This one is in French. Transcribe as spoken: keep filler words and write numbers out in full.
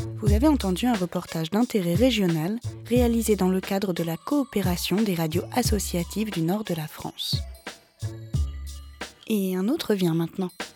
Vous avez entendu un reportage d'intérêt régional réalisé dans le cadre de la coopération des radios associatives du nord de la France. Et un autre vient maintenant.